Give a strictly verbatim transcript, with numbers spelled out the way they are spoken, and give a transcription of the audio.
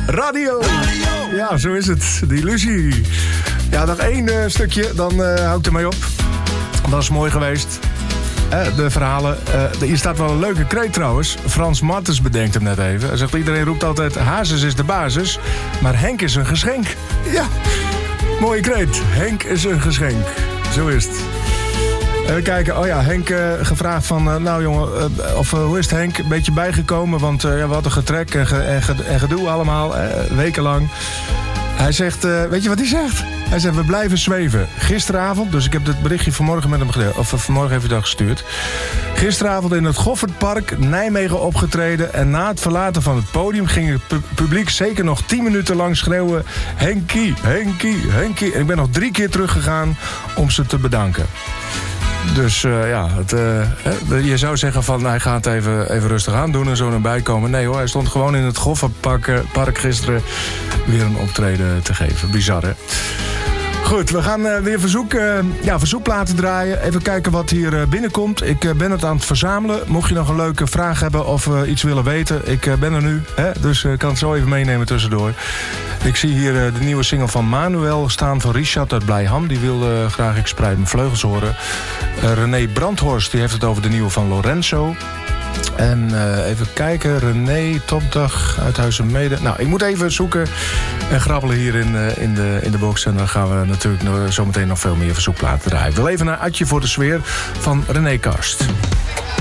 radio. radio. Ja, zo is het. De illusie. Ja, nog één uh, stukje, dan uh, hou ik ermee op. Dat is mooi geweest. Uh, de verhalen. Uh, hier staat wel een leuke kreet trouwens. Frans Martens bedenkt hem net even. Hij zegt, iedereen roept altijd, Hazes is de basis, maar Henk is een geschenk. Ja, mooie kreet. Henk is een geschenk. Zo is het. Even kijken. Oh ja, Henk uh, gevraagd van... Uh, nou jongen, uh, of uh, hoe is het Henk? Een beetje bijgekomen, want uh, ja, we hadden getrek en, ge, en, ge, en gedoe allemaal. Uh, wekenlang. Hij zegt... Uh, weet je wat hij zegt? Hij zegt, we blijven zweven. Gisteravond, dus ik heb het berichtje vanmorgen met hem gedeeld. Of vanmorgen even dat gestuurd. Gisteravond in het Goffertpark, Nijmegen opgetreden. En na het verlaten van het podium ging het pu- publiek zeker nog tien minuten lang schreeuwen. Henkie, Henkie, Henkie. En ik ben nog drie keer teruggegaan om ze te bedanken. Dus uh, ja, het, uh, je zou zeggen van hij gaat even, even rustig aan doen en zo naar bij komen. Nee hoor, hij stond gewoon in het Goffertpark uh, park gisteren weer een optreden te geven. Bizar hè? Goed, we gaan uh, weer verzoek, uh, ja, verzoekplaten draaien. Even kijken wat hier uh, binnenkomt. Ik uh, ben het aan het verzamelen. Mocht je nog een leuke vraag hebben of uh, iets willen weten. Ik uh, ben er nu, hè? Dus ik uh, kan het zo even meenemen tussendoor. Ik zie hier uh, de nieuwe single van Manuel staan van Richard uit Blijham. Die wil uh, graag Ik spreid mijn vleugels horen. Uh, René Brandhorst die heeft het over de nieuwe van Lorenzo. En uh, even kijken, René, Topdag uit Huizenmede. Nou, ik moet even zoeken en grabbelen hier in, uh, in, de, in de box. En dan gaan we natuurlijk nog, zometeen nog veel meer verzoekplaten draaien. Ik wil even naar Atje voor de sfeer van René Karst.